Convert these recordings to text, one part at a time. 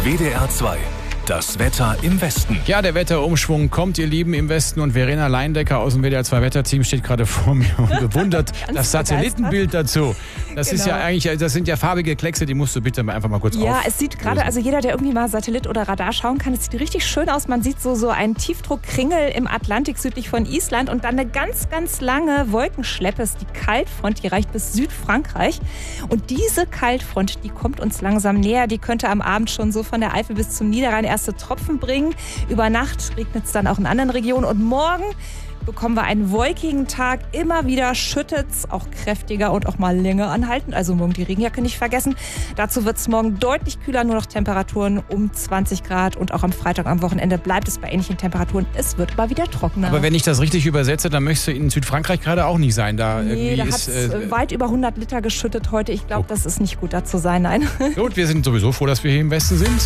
WDR 2. Das Wetter im Westen. Ja, der Wetterumschwung kommt, ihr Lieben, im Westen. Und Verena Leindecker aus dem WDR 2 Wetterteam steht gerade vor mir und bewundert das Satellitenbild dazu. Das ist ja eigentlich, das sind ja farbige Kleckse, die musst du bitte einfach mal kurz auf. Ja, es sieht gerade, also jeder, der irgendwie mal Satellit oder Radar schauen kann, es sieht richtig schön aus. Man sieht so einen Tiefdruckkringel im Atlantik südlich von Island und dann eine ganz, ganz lange Wolkenschleppe. Das ist die Kaltfront, die reicht bis Südfrankreich. Und diese Kaltfront, die kommt uns langsam näher. Die könnte am Abend schon so von der Eifel bis zum Niederrhein erste Tropfen bringen. Über Nacht regnet es dann auch in anderen Regionen. Und morgen bekommen wir einen wolkigen Tag. Immer wieder schüttet es, auch kräftiger und auch mal länger anhaltend. Also morgen die Regenjacke nicht vergessen. Dazu wird es morgen deutlich kühler, nur noch Temperaturen um 20 Grad. Und auch am Freitag, am Wochenende bleibt es bei ähnlichen Temperaturen. Es wird aber wieder trockener. Aber wenn ich das richtig übersetze, dann möchtest du in Südfrankreich gerade auch nicht sein. Da hat es weit über 100 Liter geschüttet heute. Ich glaube, das ist nicht gut, da zu sein. Nein. Gut, wir sind sowieso froh, dass wir hier im Westen sind.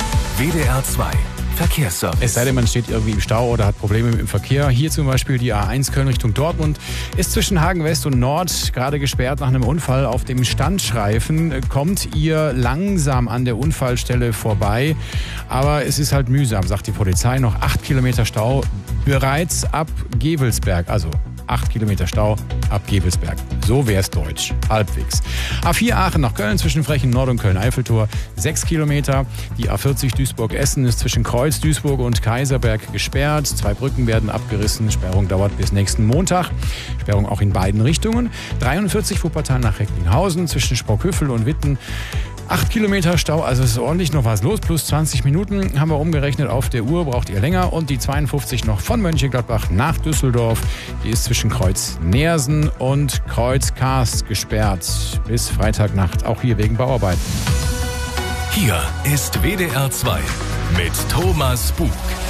WDR 2. Verkehrsservice. Es sei denn, man steht irgendwie im Stau oder hat Probleme mit dem Verkehr. Hier zum Beispiel die A1 Köln Richtung Dortmund ist zwischen Hagen West und Nord gerade gesperrt nach einem Unfall. Auf dem Standstreifen kommt ihr langsam an der Unfallstelle vorbei. Aber es ist halt mühsam, sagt die Polizei. Noch 8 Kilometer Stau bereits ab Gevelsberg. Also 8 Kilometer Stau ab Gevelsberg. So wär's deutsch. Halbwegs. A4 Aachen nach Köln zwischen Frechen Nord und Köln-Eiffeltor 6 Kilometer. Die A40 Duisburg-Essen ist zwischen Kreuz, Duisburg und Kaiserberg gesperrt. 2 Brücken werden abgerissen. Sperrung dauert bis nächsten Montag. Sperrung auch in beiden Richtungen. 43 Wuppertal nach Recklinghausen zwischen Sprockhövel und Witten. 8 Kilometer Stau, also es ist ordentlich noch was los. Plus 20 Minuten haben wir umgerechnet auf der Uhr, braucht ihr länger. Und die 52 noch von Mönchengladbach nach Düsseldorf. Die ist zwischen Kreuz Neersen und Kreuz Karst gesperrt. Bis Freitagnacht, auch hier wegen Bauarbeiten. Hier ist WDR 2 mit Thomas Buch.